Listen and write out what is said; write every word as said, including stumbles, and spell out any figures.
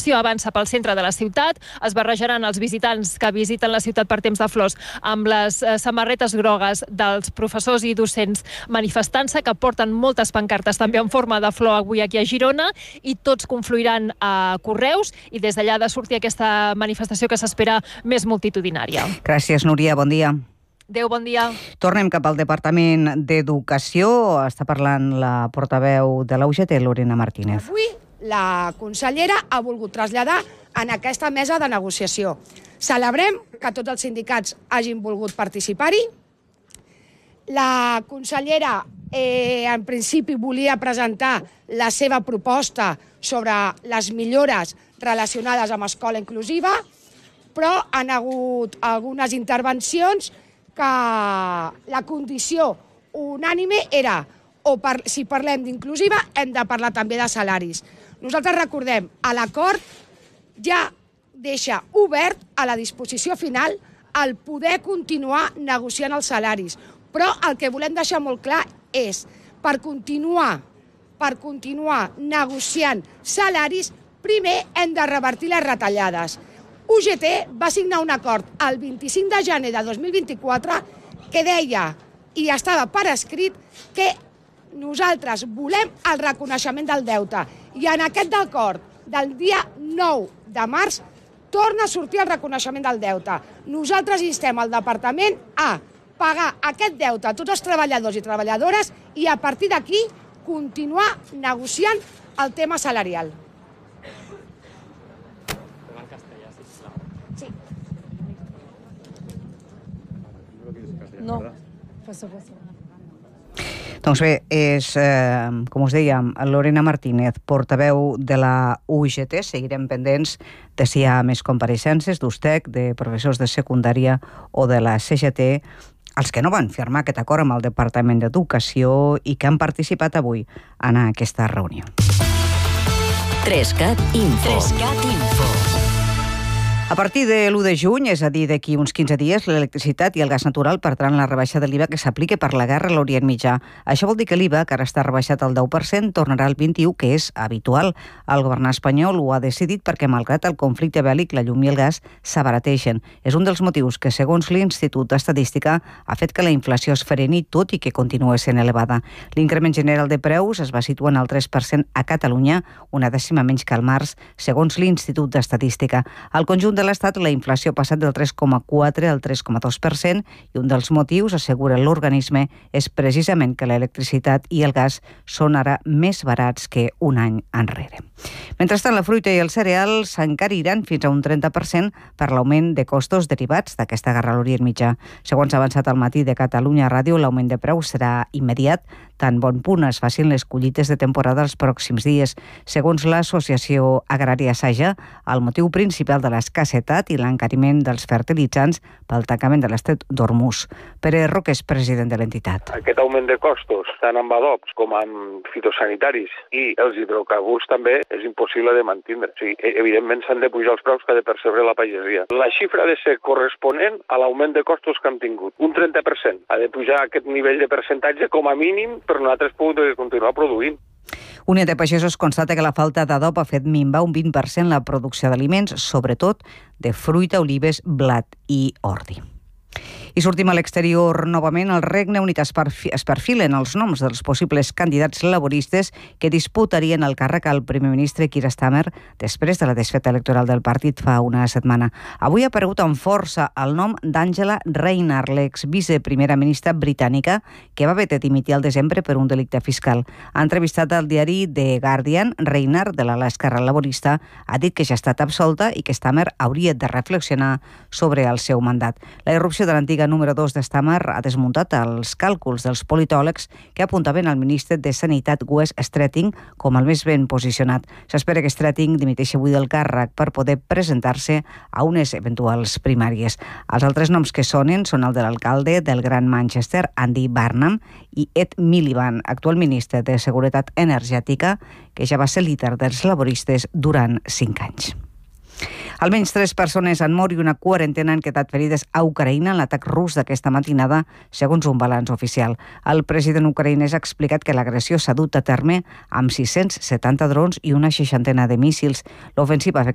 processió avança pel centre de la ciutat, es barrejaran els visitants que visiten la ciutat per temps de flors amb les eh, samarretes grogues dels professors i docents manifestant-se, que porten moltes pancartes també en forma de flor avui aquí a Girona, i tots confluiran a Correus, i des d'allà ha de sortir aquesta manifestació que s'espera més multitudinària. Gràcies, Núria. Bon dia. Adéu, bon dia. Tornem cap al Departament d'Educació. Està parlant la portaveu de la U G T, Lorena Martínez. Avui la consellera ha volgut traslladar en aquesta mesa de negociació. Celebrem que tots els sindicats hagin volgut participar-hi. La consellera eh, en principi volia presentar la seva proposta sobre les millores relacionades amb escola inclusiva, però han hagut algunes intervencions que la condició unànime era, o per, si parlem d'inclusiva, hem de parlar també de salaris. Nosaltres recordem, a l'acord ja deixa obert a la disposició final el poder continuar negociant els salaris. Però el que volem deixar molt clar és, per continuar, per continuar negociant salaris, primer hem de revertir les retallades. U G T va signar un acord el vint-i-cinc de gener de dos mil vint-i-quatre que deia, i estava per escrit, que nosaltres volem el reconeixement del deute. I en aquest acord del dia nou de març torna a sortir el reconeixement del deute. Nosaltres instem al departament a pagar aquest deute a tots els treballadors i treballadores i a partir d'aquí continuar negociant el tema salarial. Sí. No. Doncs bé, és, eh, com us dèiem, Lorena Martínez, portaveu de la U G T. Seguirem pendents de si hi ha més compareixences d'U S T E C, de professors de secundària o de la C G T, els que no van firmar aquest acord amb el Departament d'Educació i que han participat avui en aquesta reunió. Trescat Info. Trescat Info. A partir de l'u de juny, és a dir, d'aquí uns quinze dies, l'electricitat i el gas natural perdran la rebaixa de l'I V A que s'aplica per la guerra a l'Orient Mitjà. Això vol dir que l'I V A, que ara està rebaixat al deu per cent, tornarà al vint-i-u, que és habitual. El govern espanyol ho ha decidit perquè, malgrat el conflicte bèl·lic, la llum i el gas s'abarateixen. És un dels motius que, segons l'Institut d'Estadística, ha fet que la inflació es freni, tot i que continua sent elevada. L'increment general de preus es va situar en el tres per cent a Catalunya, una dècima menys que al març, segons l'Institut d'Estadística. Al conjunt de l'Estat, la inflació ha passat del tres coma quatre al tres coma dos per cent i un dels motius, assegura l'organisme, és precisament que l'electricitat i el gas són ara més barats que un any enrere. Mentrestant, la fruita i els cereals s'encariran fins a un trenta per cent per l'augment de costos derivats d'aquesta guerra a l'Orient Mitjà. Segons ha avançat al matí de Catalunya Ràdio, l'augment de preus serà immediat, tan bon punt es facin les collites de temporada els pròxims dies. Segons l'Associació Agrària Saja, el motiu principal de l'escassetat i l'encariment dels fertilitzants pel tancament de l'estret d'Hormuz. Pere Roque és president de l'entitat. Aquest augment de costos, tant amb adobs com amb fitosanitaris i els hidrocarburs també, és impossible de mantindre. O sigui, evidentment s'han de pujar els preus que ha de percebre la pagesia. La xifra ha de ser corresponent a l'augment de costos que hem tingut. Un trenta per cent. Ha de pujar aquest nivell de percentatge com a mínim per nosaltres poder continuar produint. Unió de Pagesos constata que la falta d'adob ha fet minvar un vint per cent la producció d'aliments, sobretot de fruita, olives, blat i ordi. I sortim a l'exterior novament. Al Regne Unit es perfilen els noms dels possibles candidats laboristes que disputarien el càrrec al primer ministre Keir Starmer després de la desfeta electoral del partit fa una setmana. Avui ha aparegut amb força el nom d'Angela Rayner, l'ex-viceprimera ministra britànica, que va haver de dimitir al desembre per un delicte fiscal. Ha entrevistat al diari The Guardian. Rayner, de l'esquerra laborista, ha dit que ja ha estat absolta i que Starmer hauria de reflexionar sobre el seu mandat. La irrupció de l'antiga número dos de Starmer ha desmuntat els càlculs dels politòlegs que apuntaven al ministre de Sanitat Wes Streeting com el més ben posicionat. S'espera que Streeting dimiteixi avui del càrrec per poder presentar-se a unes eventuals primàries. Els altres noms que sonen són el de l'alcalde del Gran Manchester, Andy Barnum, i Ed Miliband, actual ministre de Seguretat Energètica, que ja va ser líder dels laboristes durant cinc anys. Almenys tres persones han mort i una quarantena han quedat ferides a Ucraïna en l'atac rus d'aquesta matinada, segons un balanç oficial. El president ucraïnès ha explicat que l'agressió s'ha dut a terme amb sis-cents setanta drons i una seixantena de míssils. L'ofensiva